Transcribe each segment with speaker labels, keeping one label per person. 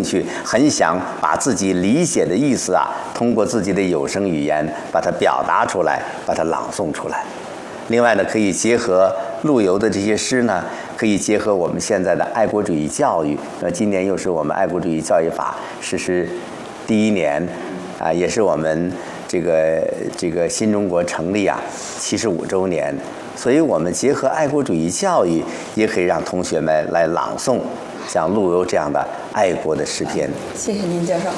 Speaker 1: 趣，很想把自己理解的意思通过自己的有声语言把它表达出来，把它朗诵出来。另外呢，可以结合陆游的这些诗呢，可以结合我们现在的爱国主义教育。今年又是我们爱国主义教育法实施第1年，也是我们这个新中国成立75周年。所以我们结合爱国主义教育，也可以让同学们来朗诵像陆游这样的爱国的诗篇。
Speaker 2: 谢谢您，教授。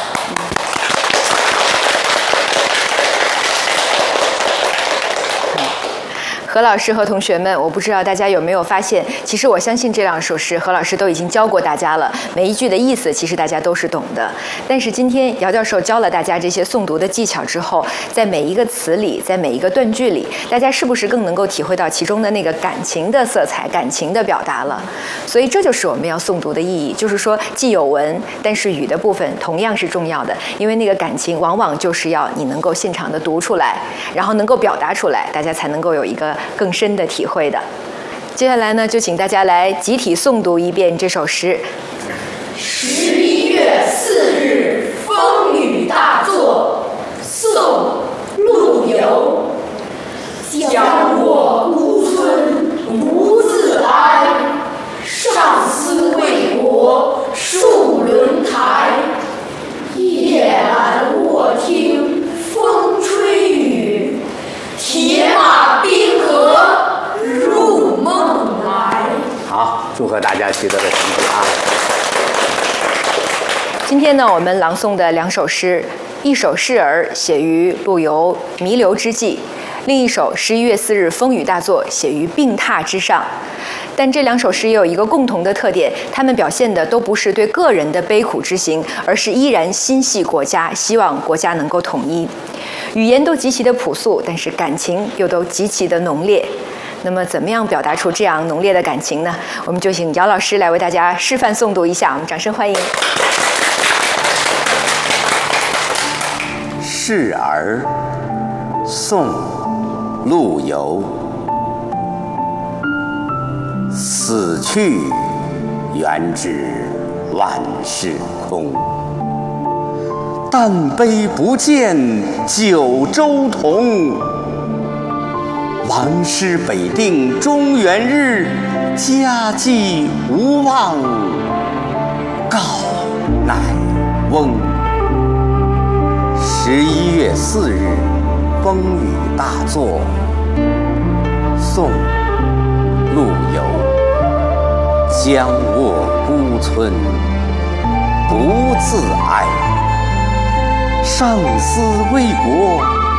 Speaker 3: 何老师和同学们，我不知道大家有没有发现，其实我相信这2首诗何老师都已经教过大家了，每一句的意思其实大家都是懂的。但是今天姚教授教了大家这些诵读的技巧之后，在每一个词里，在每一个断句里，大家是不是更能够体会到其中的那个感情的色彩、感情的表达了？所以这就是我们要诵读的意义，就是说既有文，但是语的部分同样是重要的，因为那个感情往往就是要你能够现场的读出来，然后能够表达出来，大家才能够有一个更深的体会的。接下来呢，就请大家来集体诵读一遍这首诗。
Speaker 4: 11月4日，风雨大作。宋·陆游。将我孤村独自哀，上思为国戍轮台。夜阑卧听风吹雨，铁马冰河入梦来。
Speaker 1: 好，祝贺大家取得了成绩
Speaker 3: 今天呢，我们朗诵的2首诗，一首示儿写于陆游弥留之际，另一首11月4日风雨大作写于病榻之上。但这2首诗也有一个共同的特点，它们表现的都不是对个人的悲苦之行，而是依然心系国家，希望国家能够统一。语言都极其的朴素，但是感情又都极其的浓烈。那么怎么样表达出这样浓烈的感情呢？我们就请姚老师来为大家示范诵读一下，我们掌声欢迎。
Speaker 1: 示儿，宋·陆游。死去元知万事空，但悲不见九州同。王师北定中原日，家祭无忘告乃翁。11月4日，风雨大作。宋·陆游。将我孤村独自哀，上思为国